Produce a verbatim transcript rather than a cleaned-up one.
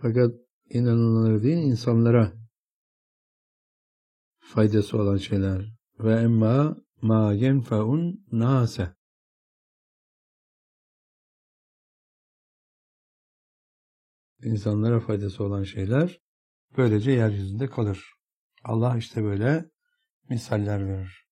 Fakat inananlara değil, insanlara faydası olan şeyler. Ve emma ma yenfe'un nase. İnsanlara faydası olan şeyler böylece yeryüzünde kalır. Allah işte böyle misaller verir.